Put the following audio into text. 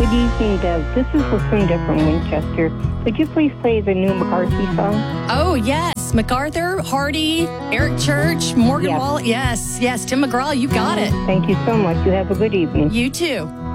Good evening, Deb. This is Lucinda from Winchester. Could you please play the new McCarthy song? Oh, yes. MacArthur, Hardy, Eric Church, Morgan Yes. Wallen. Yes, Tim McGraw, you got it. Thank you so much. You have a good evening. You too.